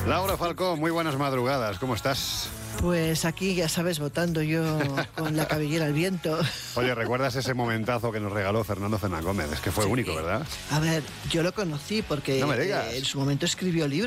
Laura Falcó, muy buenas madrugadas, ¿cómo estás? Pues aquí, ya sabes, votando yo con la cabellera al viento. Oye, ¿recuerdas ese momentazo que nos regaló Fernando Fernández Gómez? Es que fue único, ¿verdad? A ver, yo lo conocí porque No me digas. en su momento escribió libros.